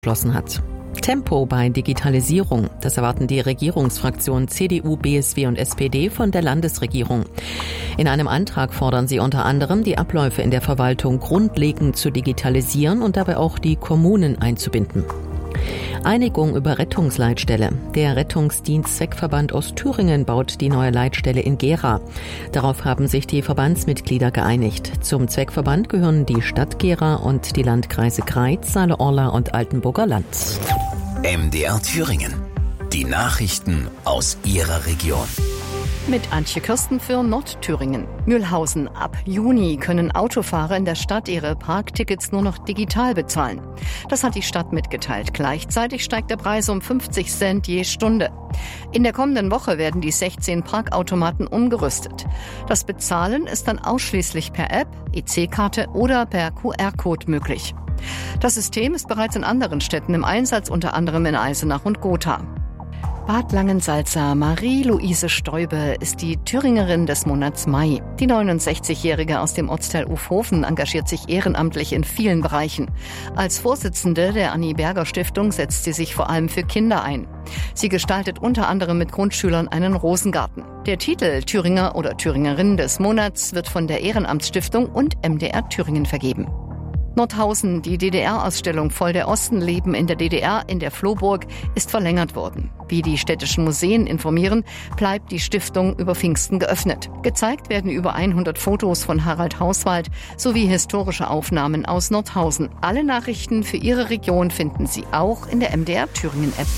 beschlossen hat. Tempo bei Digitalisierung, das erwarten die Regierungsfraktionen CDU, BSW und SPD von der Landesregierung. In einem Antrag fordern sie unter anderem, die Abläufe in der Verwaltung grundlegend zu digitalisieren und dabei auch die Kommunen einzubinden. Einigung über Rettungsleitstelle. Der Rettungsdienstzweckverband Ostthüringen baut die neue Leitstelle in Gera. Darauf haben sich die Verbandsmitglieder geeinigt. Zum Zweckverband gehören die Stadt Gera und die Landkreise Greiz, Saale-Orla und Altenburger Land. MDR Thüringen. Die Nachrichten aus Ihrer Region. Mit Antje Kirsten für Nordthüringen. Mühlhausen. Ab Juni können Autofahrer in der Stadt ihre Parktickets nur noch digital bezahlen. Das hat die Stadt mitgeteilt. Gleichzeitig steigt der Preis um 50 Cent je Stunde. In der kommenden Woche werden die 16 Parkautomaten umgerüstet. Das Bezahlen ist dann ausschließlich per App, EC-Karte oder per QR-Code möglich. Das System ist bereits in anderen Städten im Einsatz, unter anderem in Eisenach und Gotha. Bad Langensalza. Marie-Luise Stäube ist die Thüringerin des Monats Mai. Die 69-Jährige aus dem Ortsteil Ufhofen engagiert sich ehrenamtlich in vielen Bereichen. Als Vorsitzende der Annie Berger Stiftung setzt sie sich vor allem für Kinder ein. Sie gestaltet unter anderem mit Grundschülern einen Rosengarten. Der Titel Thüringer oder Thüringerin des Monats wird von der Ehrenamtsstiftung und MDR Thüringen vergeben. Nordhausen. Die DDR-Ausstellung Voll der Osten Leben in der DDR in der Flohburg ist verlängert worden. Wie die städtischen Museen informieren, bleibt die Stiftung über Pfingsten geöffnet. Gezeigt werden über 100 Fotos von Harald Hauswald sowie historische Aufnahmen aus Nordhausen. Alle Nachrichten für Ihre Region finden Sie auch in der MDR Thüringen App.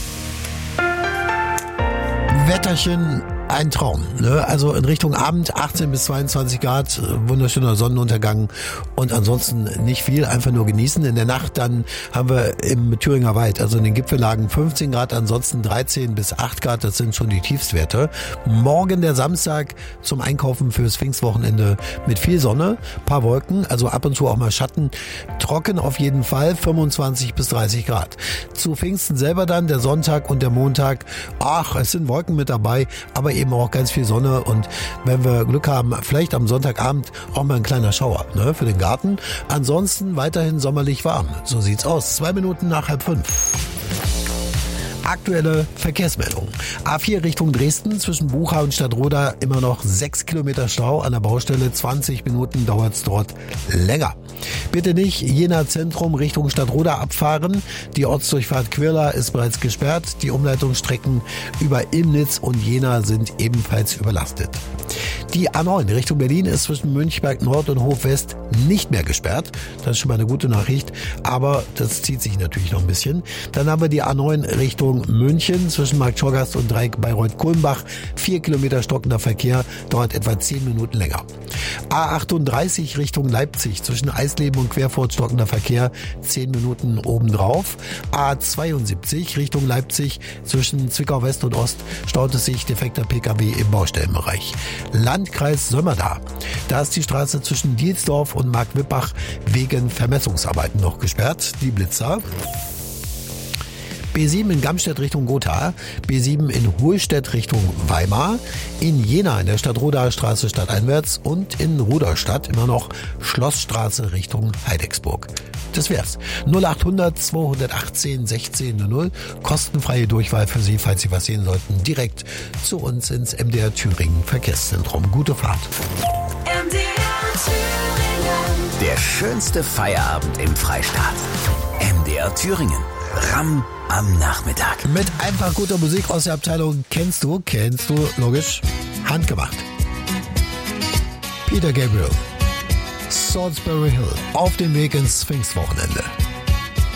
Wetterchen, ein Traum, ne? Also in Richtung Abend 18 bis 22 Grad, wunderschöner Sonnenuntergang und ansonsten nicht viel, einfach nur genießen. In der Nacht dann haben wir im Thüringer Wald, also in den Gipfellagen 15 Grad, ansonsten 13 bis 8 Grad, das sind schon die Tiefstwerte. Morgen der Samstag zum Einkaufen fürs Pfingstwochenende mit viel Sonne, paar Wolken, also ab und zu auch mal Schatten, trocken auf jeden Fall, 25 bis 30 Grad. Zu Pfingsten selber dann, der Sonntag und der Montag, es sind Wolken mit dabei, aber eben auch ganz viel Sonne und wenn wir Glück haben, vielleicht am Sonntagabend auch mal ein kleiner Schauer, ne, für den Garten. Ansonsten weiterhin sommerlich warm. So sieht's aus. 2 Minuten nach 4:30. Aktuelle Verkehrsmeldung. A4 Richtung Dresden zwischen Bucha und Stadtroda immer noch 6 Kilometer Stau an der Baustelle. 20 Minuten dauert es dort länger. Bitte nicht Jena Zentrum Richtung Stadtroda abfahren. Die Ortsdurchfahrt Quirla ist bereits gesperrt. Die Umleitungsstrecken über Ilmnitz und Jena sind ebenfalls überlastet. Die A9 Richtung Berlin ist zwischen Münchberg Nord und Hof West nicht mehr gesperrt. Das ist schon mal eine gute Nachricht, aber das zieht sich natürlich noch ein bisschen. Dann haben wir die A9 Richtung München zwischen Marktschorgast und Dreieck Bayreuth-Kulmbach. 4 Kilometer stockender Verkehr, dauert etwa 10 Minuten länger. A38 Richtung Leipzig zwischen Eisleben und Querfurt stockender Verkehr, 10 Minuten obendrauf. A72 Richtung Leipzig zwischen Zwickau West und Ost staut es sich, defekter Pkw im Baustellenbereich. Landkreis Sömmerda. Da ist die Straße zwischen Dielsdorf und Marktwippach wegen Vermessungsarbeiten noch gesperrt. Die Blitzer. B7 in Gamstedt Richtung Gotha, B7 in Hohlstedt Richtung Weimar, in Jena in der Stadtrodaer Straße stadteinwärts und in Rudolstadt immer noch Schlossstraße Richtung Heidecksburg. Das wär's. 0800 218 1600, kostenfreie Durchwahl für Sie, falls Sie was sehen sollten, direkt zu uns ins MDR Thüringen Verkehrszentrum. Gute Fahrt. MDR Thüringen. Der schönste Feierabend im Freistaat. MDR Thüringen. Ram am Nachmittag. Mit einfach guter Musik aus der Abteilung kennst du, logisch, handgemacht. Peter Gabriel, Salisbury Hill, auf dem Weg ins Pfingstwochenende.